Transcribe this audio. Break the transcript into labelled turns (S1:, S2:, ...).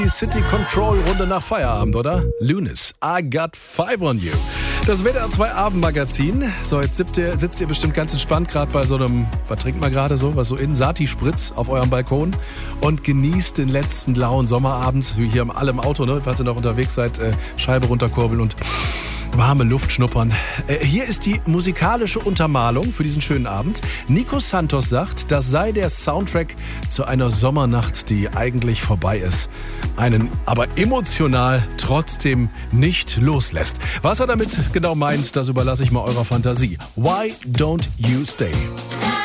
S1: Die City Control Runde nach Feierabend, oder? Lunis, I got 5 on you. Das WDR 2 Abendmagazin. So, jetzt sitzt ihr bestimmt ganz entspannt gerade bei so einem, was trinkt man gerade so? Was so in Sati-Spritz auf eurem Balkon und genießt den letzten lauen Sommerabend. Hier alle im Auto, ne? Falls ihr noch unterwegs seid, Scheibe runterkurbeln und warme Luft schnuppern. Hier ist die musikalische Untermalung für diesen schönen Abend. Nico Santos sagt, das sei der Soundtrack zu einer Sommernacht, die eigentlich vorbei ist. Einen aber emotional trotzdem nicht loslässt. Was er damit genau meint, das überlasse ich mal eurer Fantasie. Why don't you stay?